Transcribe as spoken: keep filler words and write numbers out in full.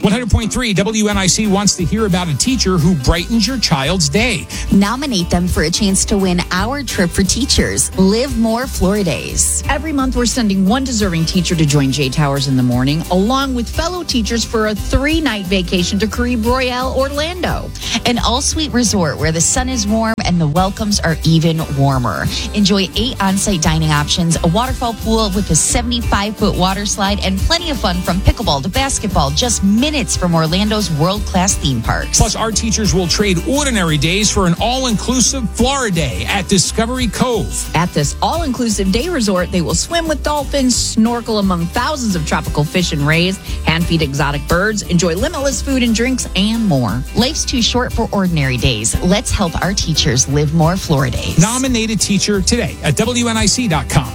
one hundred point three W N I C wants to hear about a teacher who brightens your child's day. Nominate them for a chance to win our trip for teachers. Live More Floridays. Every month, we're sending one deserving teacher to join Jay Towers in the morning, along with fellow teachers for a three-night vacation to Caribe Royale, Orlando. An all-suite resort where the sun is warm and the welcomes are even warmer. Enjoy eight on-site dining options, a waterfall pool with a seventy-five foot water slide, and plenty of fun from pickleball to basketball, just minutes from Orlando's world-class theme parks. Plus, our teachers will trade ordinary days for an all-inclusive Florida day at Discovery Cove. At this all-inclusive day resort, they will swim with dolphins, snorkel among thousands of tropical fish and rays, hand-feed exotic birds, enjoy limitless food and drinks, and more. Life's too short for ordinary days. Let's help our teachers live more Floridays. Nominate a teacher today at W N I C dot com.